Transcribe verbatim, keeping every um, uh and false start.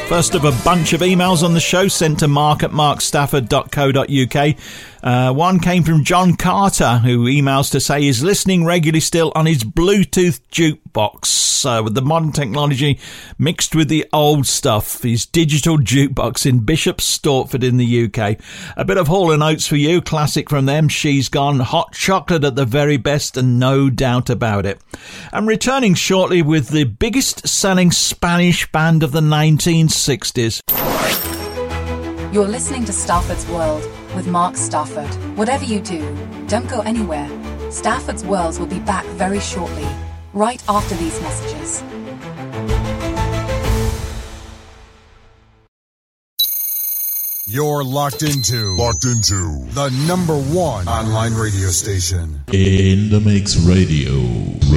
First of a bunch of emails on the show sent to mark at mark stafford dot co dot uk. Uh, one came from John Carter, who emails to say he's listening regularly still on his Bluetooth jukebox uh, with the modern technology mixed with the old stuff. His digital jukebox in Bishop Stortford in the U K. A bit of Hall and Oates for you, classic from them. She's Gone, hot chocolate at the very best, and no doubt about it. I'm returning shortly with the biggest selling Spanish band of the nineteen sixties. You're listening to Stafford's World with Mark Stafford. Whatever you do, don't go anywhere. Stafford's World will be back very shortly, right after these messages. You're locked into, locked into the number one online radio station. In the Mix Radio.